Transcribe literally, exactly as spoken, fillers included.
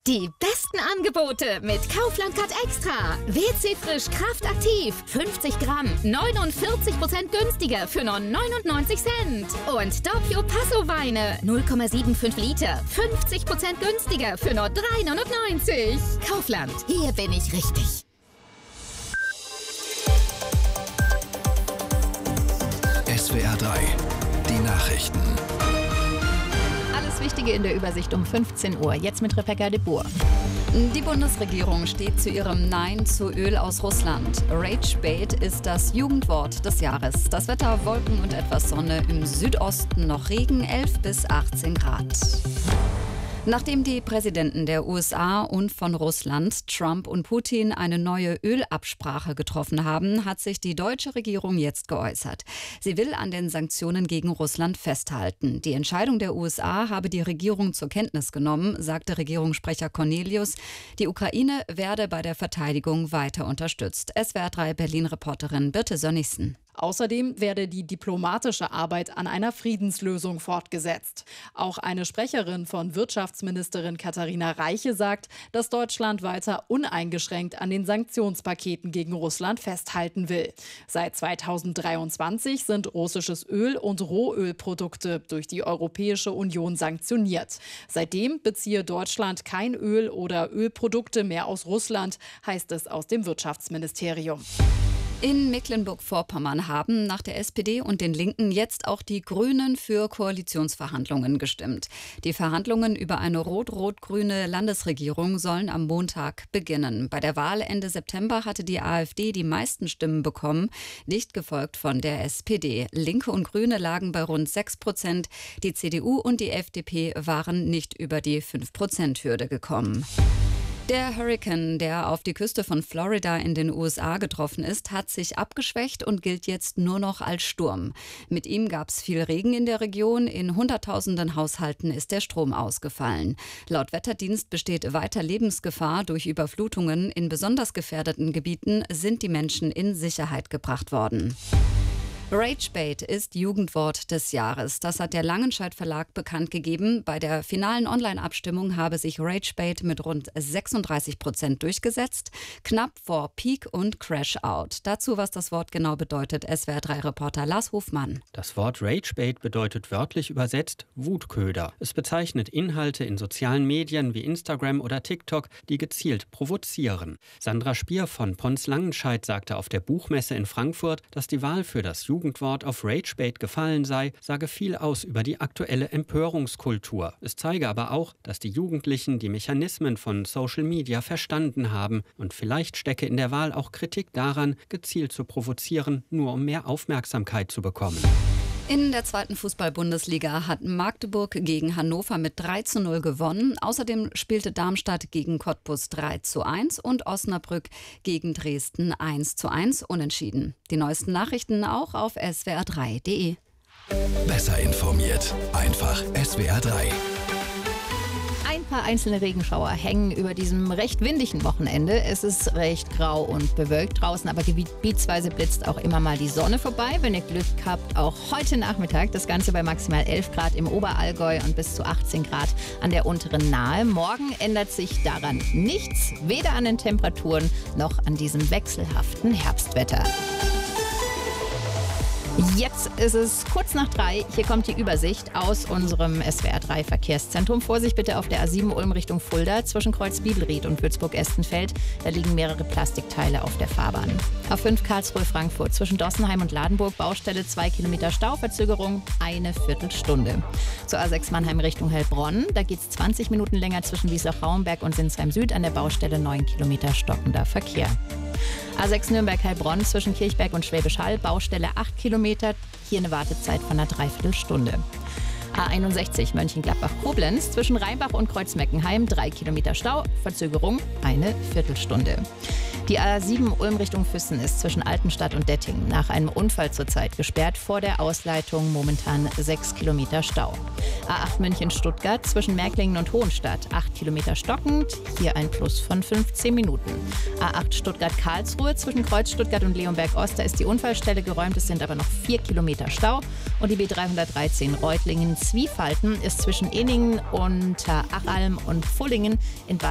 Die besten Angebote mit Kaufland Cut Extra. W C Frisch Kraft Aktiv. fünfzig Gramm. neunundvierzig Prozent günstiger für nur neunundneunzig Cent. Und Doppio Passo Weine. null Komma fünfundsiebzig Liter. fünfzig Prozent günstiger für nur drei neunundneunzig. Kaufland. Hier bin ich richtig. S W R drei. Die Nachrichten. Alles Wichtige in der Übersicht um fünfzehn Uhr. Jetzt mit Rebecca de Boer. Die Bundesregierung steht zu ihrem Nein zu Öl aus Russland. Rage-Bait ist das Jugendwort des Jahres. Das Wetter: Wolken und etwas Sonne, im Südosten noch Regen, elf bis achtzehn Grad. Nachdem die Präsidenten der U S A und von Russland, Trump und Putin, eine neue Ölabsprache getroffen haben, hat sich die deutsche Regierung jetzt geäußert. Sie will an den Sanktionen gegen Russland festhalten. Die Entscheidung der U S A habe die Regierung zur Kenntnis genommen, sagte Regierungssprecher Cornelius. Die Ukraine werde bei der Verteidigung weiter unterstützt. S W R drei Berlin-Reporterin Birte Sönnigsen. Außerdem werde die diplomatische Arbeit an einer Friedenslösung fortgesetzt. Auch eine Sprecherin von Wirtschaftsministerin Katharina Reiche sagt, dass Deutschland weiter uneingeschränkt an den Sanktionspaketen gegen Russland festhalten will. Seit zweitausenddreiundzwanzig sind russisches Öl und Rohölprodukte durch die Europäische Union sanktioniert. Seitdem beziehe Deutschland kein Öl oder Ölprodukte mehr aus Russland, heißt es aus dem Wirtschaftsministerium. In Mecklenburg-Vorpommern haben nach der S P D und den Linken jetzt auch die Grünen für Koalitionsverhandlungen gestimmt. Die Verhandlungen über eine rot-rot-grüne Landesregierung sollen am Montag beginnen. Bei der Wahl Ende September hatte die AfD die meisten Stimmen bekommen, dicht gefolgt von der S P D. Linke und Grüne lagen bei rund sechs Prozent. Die C D U und die F D P waren nicht über die fünf Prozent Hürde gekommen. Der Hurrikan, der auf die Küste von Florida in den U S A getroffen ist, hat sich abgeschwächt und gilt jetzt nur noch als Sturm. Mit ihm gab es viel Regen in der Region. In Hunderttausenden Haushalten ist der Strom ausgefallen. Laut Wetterdienst besteht weiter Lebensgefahr durch Überflutungen. In besonders gefährdeten Gebieten sind die Menschen in Sicherheit gebracht worden. Rage-Bait ist Jugendwort des Jahres. Das hat der Langenscheidt Verlag bekannt gegeben. Bei der finalen Online-Abstimmung habe sich Rage-Bait mit rund sechsunddreißig Prozent durchgesetzt. Knapp vor Peak und Crash-Out. Dazu, was das Wort genau bedeutet, S W R drei Reporter Lars Hofmann. Das Wort Rage-Bait bedeutet wörtlich übersetzt Wutköder. Es bezeichnet Inhalte in sozialen Medien wie Instagram oder TikTok, die gezielt provozieren. Sandra Spier von Pons Langenscheidt sagte auf der Buchmesse in Frankfurt, dass die Wahl für das Jugendwort Jugendwort auf Rage-Bait gefallen sei, sage viel aus über die aktuelle Empörungskultur. Es zeige aber auch, dass die Jugendlichen die Mechanismen von Social Media verstanden haben und vielleicht stecke in der Wahl auch Kritik daran, gezielt zu provozieren, nur um mehr Aufmerksamkeit zu bekommen. In der zweiten Fußball-Bundesliga hat Magdeburg gegen Hannover mit drei zu null gewonnen. Außerdem spielte Darmstadt gegen Cottbus drei zu eins und Osnabrück gegen Dresden eins zu eins unentschieden. Die neuesten Nachrichten auch auf S W R drei Punkt de. Besser informiert. Einfach S W R drei. Ein paar einzelne Regenschauer hängen über diesem recht windigen Wochenende. Es ist recht grau und bewölkt draußen, aber gebietsweise blitzt auch immer mal die Sonne vorbei. Wenn ihr Glück habt, auch heute Nachmittag. Das Ganze bei maximal elf Grad im Oberallgäu und bis zu achtzehn Grad an der unteren Nahe. Morgen ändert sich daran nichts, weder an den Temperaturen noch an diesem wechselhaften Herbstwetter. Jetzt ist es kurz nach drei. Hier kommt die Übersicht aus unserem S W R drei Verkehrszentrum. Vorsicht bitte auf der A sieben Ulm Richtung Fulda zwischen Kreuz Bibelried und Würzburg-Estenfeld. Da liegen mehrere Plastikteile auf der Fahrbahn. A fünf Karlsruhe-Frankfurt zwischen Dossenheim und Ladenburg. Baustelle zwei Kilometer Stau, Verzögerung eine Viertelstunde. Zur A sechs Mannheim Richtung Heilbronn. Da geht es zwanzig Minuten länger zwischen Wiesloch-Rauenberg und Sinsheim Süd. An der Baustelle neun Kilometer stockender Verkehr. A sechs Nürnberg-Heilbronn zwischen Kirchberg und Schwäbisch Hall, Baustelle acht Kilometer, hier eine Wartezeit von einer Dreiviertelstunde. A einundsechzig Mönchengladbach-Koblenz zwischen Rheinbach und Kreuzmeckenheim, drei Kilometer Stau, Verzögerung eine Viertelstunde. Die A sieben Ulm Richtung Füssen ist zwischen Altenstadt und Dettingen nach einem Unfall zurzeit gesperrt. Vor der Ausleitung momentan sechs Kilometer Stau. A acht München-Stuttgart zwischen Märklingen und Hohenstadt, acht Kilometer stockend, hier ein Plus von fünfzehn Minuten. A acht Stuttgart-Karlsruhe zwischen Kreuz Stuttgart und Leonberg-Ost, da ist die Unfallstelle geräumt, es sind aber noch vier Kilometer Stau. Und die B dreihundertdreizehn Reutlingen-Zwiefalten ist zwischen Ehningen und Achalm und Pfullingen in